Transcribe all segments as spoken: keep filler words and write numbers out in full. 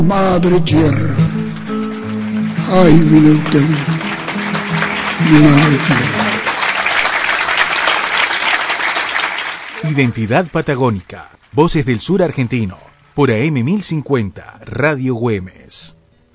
Madre tierra, ay mi Neuquén, mi madre tierra. Identidad patagónica, voces del sur argentino, por A M mil cincuenta, Radio Güemes.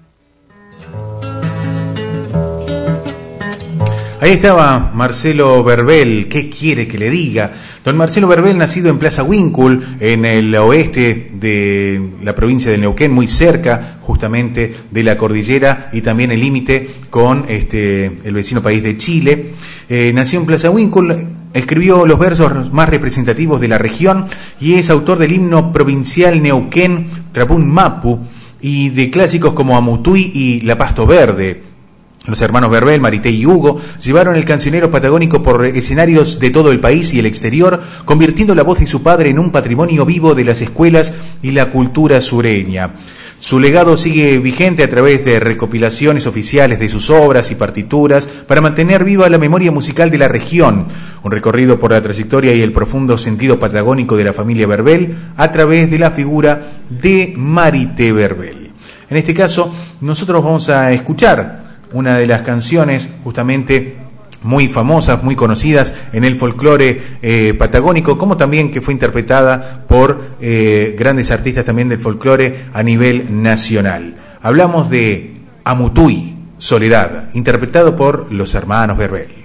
Ahí estaba Marcelo Verbel. ¿Qué quiere que le diga? Don Marcelo Verbel, nacido en Plaza Huíncul, en el oeste de la provincia de Neuquén, muy cerca justamente de la cordillera y también el límite con este, el vecino país de Chile. Eh, nació en Plaza Huíncul, escribió los versos más representativos de la región y es autor del himno provincial Neuquén Trapún Mapu y de clásicos como Amutuy y La Pasto Verde. Los hermanos Verbel, Marité y Hugo llevaron el cancionero patagónico por escenarios de todo el país y el exterior, convirtiendo la voz de su padre en un patrimonio vivo de las escuelas y la cultura sureña. Su legado sigue vigente a través de recopilaciones oficiales de sus obras y partituras para mantener viva la memoria musical de la región, un recorrido por la trayectoria y el profundo sentido patagónico de la familia Verbel a través de la figura de Marité Verbel. En este caso, nosotros vamos a escuchar una de las canciones justamente muy famosas, muy conocidas en el folclore eh, patagónico, como también que fue interpretada por eh, grandes artistas también del folclore a nivel nacional. Hablamos de Amutuy, Soledad, interpretado por los hermanos Verbel.